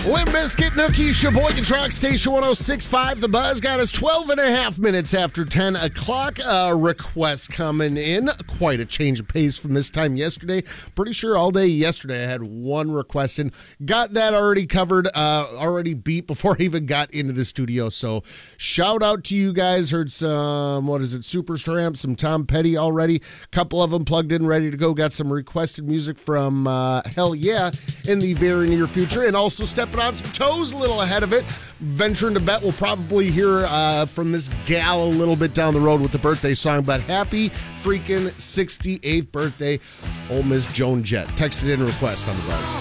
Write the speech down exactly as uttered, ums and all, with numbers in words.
Limp Bizkit, Nookie, Sheboygan Truck, Station one oh six point five. The Buzz got us twelve and a half minutes after ten o'clock. Uh, requests coming in. Quite a change of pace from this time yesterday. Pretty sure all day yesterday I had one request in. Got that already covered, uh, already beat before I even got into the studio. So shout out to you guys. Heard some, what is it, Supertramp, some Tom Petty already. Couple of them plugged in, ready to go. Got some requested music from uh, Hell Yeah in the very near future. And also stepping on some toes a little ahead of it. Venturing to bet we'll probably hear uh, from this gal a little bit down the road with the birthday song. But happy freaking sixty-eighth birthday, Ole Miss Joan Jett. Texted in a request on the Buzz.